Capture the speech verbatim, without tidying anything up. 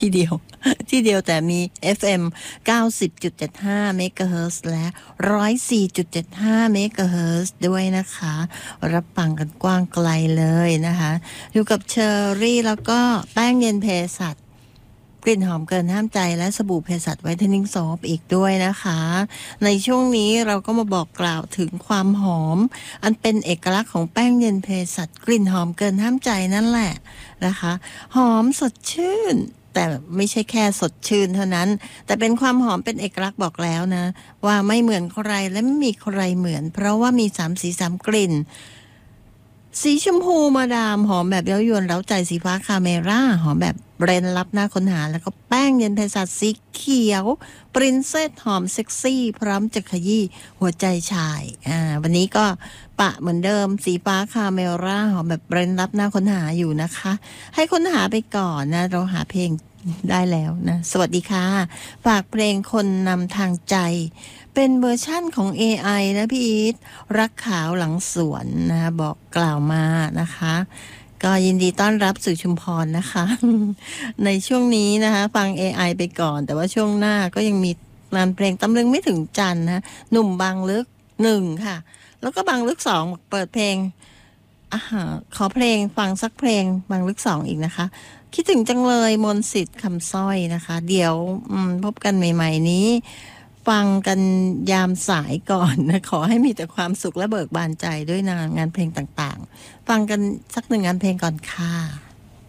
ที่เดียวที่เดียวแต่มี เอฟ เอ็ม เก้าสิบจุดเจ็ดห้า เมกะเฮิรตซ์และ หนึ่งร้อยสี่จุดเจ็ดห้า เมกะเฮิรตซ์ด้วยนะคะรับฟังกันกว้างไกลเลยนะคะอยู่กับเชอรี่แล้วก็แป้งเย็นเภสัชกลิ่นหอมเกินห้ามใจและสบู่เภสัชไวท์เทนนิ่งโซปอีกด้วยนะคะในช่วงนี้เราก็มาบอกกล่าวถึงความหอมอันเป็นเอกลักษณ์ของแป้งเย็นเภสัชกลิ่นหอมเกินห้ามใจนั่นแหละนะคะหอมสดชื่นแต่ไม่ใช่แค่สดชื่นเท่านั้นแต่เป็นความหอมเป็นเอกลักษณ์บอกแล้วนะว่าไม่เหมือนใครและไม่มีใครเหมือนเพราะว่ามีสามสีสามกลิ่นสีชมพูมาดามหอมแบบเย้ายวนเร้าใจสีฟ้าคาเมร่าหอมแบบเร้นลับหน้าค้นหาแล้วก็แป้งเย็นเภสัชสีเขียวปรินเซสหอมเซ็กซี่พร้อมจะขยี้หัวใจชายอ่าวันนี้ก็ปะเหมือนเดิมสีฟ้าคาเมร่าหอมแบบเร้นลับหน้าค้นหาอยู่นะคะให้ค้นหาไปก่อนนะเราหาเพลงได้แล้วนะสวัสดีค่ะฝากเพลงคนนำทางใจเป็นเวอร์ชั่นของ เอ ไอ นะพี่อีทรักขาวหลังสวนนะบอกกล่าวมานะคะก็ยินดีต้อนรับสู่ชุมพรนะคะ ในช่วงนี้นะคะฟัง เอ ไอ ไปก่อนแต่ว่าช่วงหน้าก็ยังมีงานเพลงตำลึงไม่ถึงจันทร์นะหนุ่มบางลึกหนึ่งค่ะแล้วก็บางลึกสองเปิดเพลงอ่าขอเพลงฟังสักเพลงบางลึกสองอีกนะคะคิดถึงจังเลยมนต์สิทธิ์คำสร้อยนะคะเดี๋ยวพบกันใหม่ๆนี้ฟังกันยามสายก่อนนะขอให้มีแต่ความสุขและเบิกบานใจด้วยนะงานเพลงต่างๆฟังกันสักหนึ่งงานเพลงก่อนค่ะ